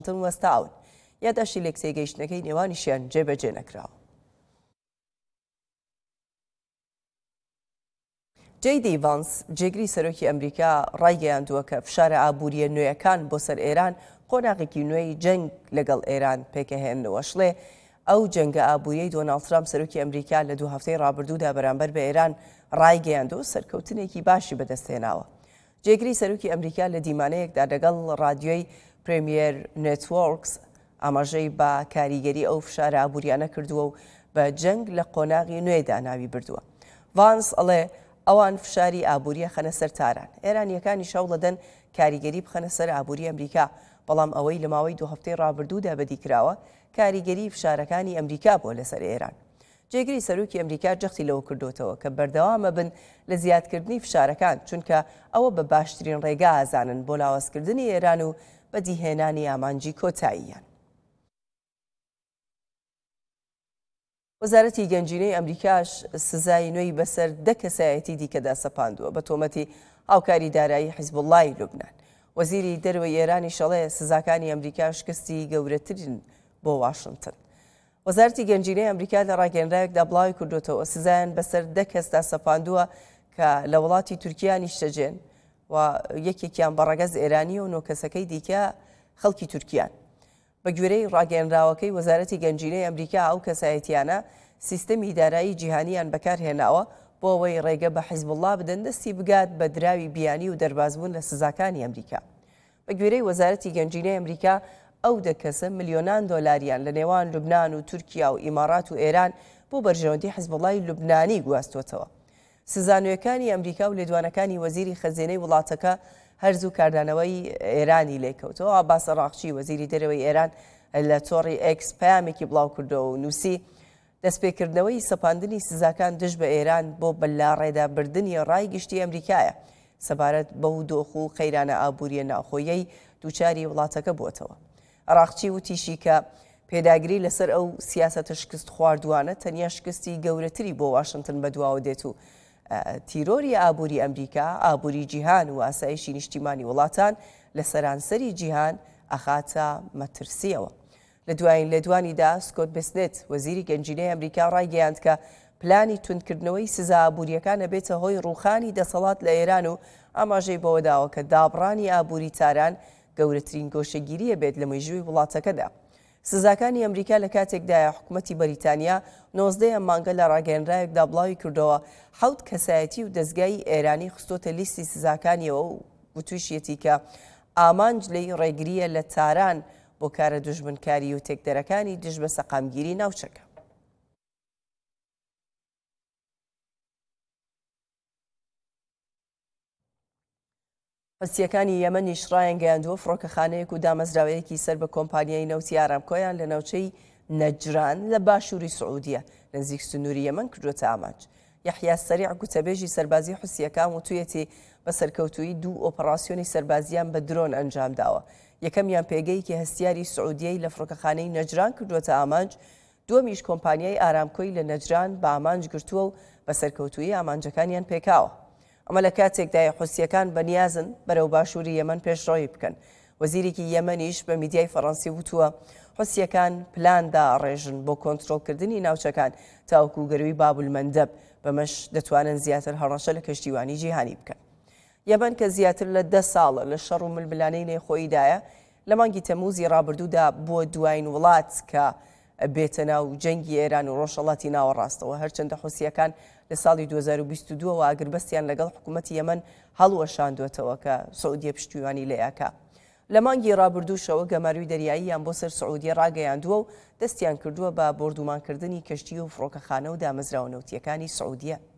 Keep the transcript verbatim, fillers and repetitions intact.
وەستاون یادداشتی لێکسەی گەیشتنەکەی نێوانیشیان جێبەجێ نەکراوە. جێ دی ڤانس جێگری سەرۆکی ئەمریکا ڕایگەیاندووە کە فشارە ئابووریە نوێیەکان بۆ سەر ئێران قۆناغێکی نوێی جەنگ لەگەڵ ئێران پێکەهێننەوە. شڵێ ئەو جەنگە ئابووریەی دۆناڵد ترامپ سەرۆکی ئەمریکا لە دوو هەفتەی ڕابردوودا بەرامبەر بە ئێران ڕایگەیاندووە سەرکەوتنێکی باشی بەدەستهێناوە. جێگری سەرۆکی ئەمریکا لە دیمانەیەکدا لەگەڵ رادیۆی پرێمیر نێتوۆرکس ئاماژەی بە کاریگەری ئەو فشارە ئابووریانە کردووە و بە جەنگ لە قۆناغی نوێدا ناوی بردووە. ڤانس ئەڵێ ئەوان فشاری ئابووریە خەنە سەر تاران. ئێرانیەکانی شەو دەدەن کاریگەری بخەنە سەر ئابووری ئەمریکا، بەڵام ئەوەی لە ماوەی دوو هەفتەی ڕابردوودا بەدیکراوە کاریگەری فشارەکانی ئەمریکا بۆ لەسەر ئێران. جێگری سەرۆکی ئەمریکا جەختی لەوە کردوتەوە کە بەردەوامە بن لە زیادکردنی فشارەکان، چونکە ئەوە بە باشترین ڕێگا ئازانن بۆ لاوازکردنی ئێران و بەدیهێنانی ئامانجی کۆتاییان. وەزارەتی گەنجینەی ئەمریکاش سزای نوێی بەسەر دە کەسایەتی دیکەدا سەپاندووە بە تۆمەتی هاوکاری دارایی حیزبوڵڵای لوبنان. وەزیری دەروەی ئێرانی شەڵێ سزاکانی ئەمریکا شکستی گەورەترین بۆ واشنگتن. وەزارەتی گەنجینەی ئەمریکا لە ڕاگەیەنراوێکدا بڵاوی کردوتەوە سزایان بەسەر دە کەسدا سەپاندووە کە لە وڵاتی تورکیا نیشتەجێن و یەکێکیان بەڕەگەز ئێرانی و نۆ کەسەکەی دیکە خەڵکی تورکیان. بە گوێرەی ڕاگەیەنراوەکەی وەزارەتی گەنجینەی ئەمریکا ئەو کەسایەتیانە سیستەمی دارایی جیهانیان بەکارهێناوە بۆ ئەوەی ڕێگە بە حیزبوڵڵا بدەن دەستی بگات بە دراوی بیانی و دەربازبوون لە سزاکانی ئەمریکا. بە گوێرەی وەزارەتی گەنجینەی ئەمریکا ئەو دە کەسە ملیۆنان دۆلاریان لە نێوان لوبنان و تورکیا و ئیمارات و ئێران بۆ بەرژەوەندی حیزبوڵڵای لوبنانی گواستوتەوە. سزانوێکانی ئەمریکا و لێدوانەکانی وەزیری خەزینەی وڵاتەکە هەرزوو کاردانەوەی ئێرانی لێکەوتەوە. عەباس ئەراغچی وەزیری دەرەوەی ئێران لە تۆڕی ئێکس پەیامێکی بڵاو کردەوە و نووسی دەستپێکردنەوەی سەپاندنی سزاکان دژ بە ئێران بۆ بەلاڕێدابردنی ڕای گشتی ئەمریکایە سەبارەت بەو دۆخ و قەیرانە ئابووریە ناوخۆیەی دووچاری وڵاتەکە بووەتەوە. ئەراغچی وتیشی کە پێداگری لەسەر ئەو سیاسەتە شکست خواردووانە تەنیا شکستی گەورەتری بۆ واشنگتن بەدواوە دێت و تیرۆری ئابووری ئەمریکا، ئابووری جیهان و ئاسایشی نیشتیمانی وڵاتان لە سەرانسەری جیهان ئەخاتە مەترسیەوە. لە دوایین لێدوانیدا سکۆت بێسنێت وەزیری گەنجینەی ئەمریکا ڕایگەیاند کە پلانی توندکردنەوەی سزا ئابووریەکانە بێتە هۆی ڕووخانی دەسەڵات لە ئێران و ئاماژەی بەوە داوە کە دابڕانی ئابووری تاران گەورەترین گۆشەگیریە بێت لە مێژووی وڵاتەکەدا. سزاکانی ئەمریکا لە کاتێکدایە حکوومەتی بەریتانیا نۆزدەیەم مانگە لە ڕاگەیەنراوێکدا بڵاوی کردەوە حەوت کەسایەتی و دەستگای ئێرانی خستۆتە لیستی سزاکانیەوە و وتویشیەتی کە ئامانج لەی ڕێگریە لە تاران بۆ کارە دوژمنکاری و تێکدەرەکانی دژ بە سەقامگیری ناوچەکە. هەستیەکانی یەمەنیش ڕایان گەیاندووە فڕۆکەخانەیەک و دامەزراوەیەکی سەر بە کۆمپانیای نەوتی ئارامکۆیان لە ناوچەی نەجران لە باشووری سعودیە نزیک سنووری یەمەن کردوتە ئامانج. یەحیا سەریع گوتەبێژی سەربازی حوسیەکان وتوویەتی بە سەرکەوتووی دوو ئۆپەراسیۆنی سەربازیان بە درۆن ئەنجام داوە. یەکەمیان پێگەیەکی هەستیاری سعودیەی لە فڕۆکەخانەی نەجران کردوتە ئامانج، دووەمیش کۆمپانیای ئارامکۆی لە نەجران بە ئامانج گرتووە و بە سەرکەوتووی ئامانجەکانیان پێکاوە. ئەمە لە کاتێکدایە حوسیەکان بەنیازن بەرەو باشووری یەمەن پێشڕۆی بکەن. وەزیرێکی یەمەنیش بە میدیای فەڕەنسی وتووە حوسیەکان پلاندا ڕێژن بۆ کۆنتڕۆڵکردنی ناوچەکان تاوەکو گەروی بابولمەندەب بەمەش دەتوانن زیاتر هەڕەشە لە کەشتیوانی جیهانی بکەن. یەمەن کە زیاتر لە دە ساڵە لە شەڕ و ململانەی نێخۆییدایە لە مانگی تەمووزی ڕابردوودا بووە دوایین وڵات کە بێتە ناو جەنگی ئێران و ڕۆژهەڵاتی ناوەڕاستەوە. هەرچەندە حوسیەکان لە ساڵی دوو هەزار و بیست و دوو و ئاگربەستیان لەگەڵ حکوومەتی یەمەن هەڵوەشاندوێتەوە کە سعودیە پشتیوانی لێیاکە. لە مانگی ڕابردووشەوە گەماروی دەریاییان بۆ سەر سعودیە ڕاگەیاندووە و دەستیان کردووە بە بردومانکردنی کەشتی و فڕۆکەخانە و دامەزراوە نەوتیەکانی سعودیە.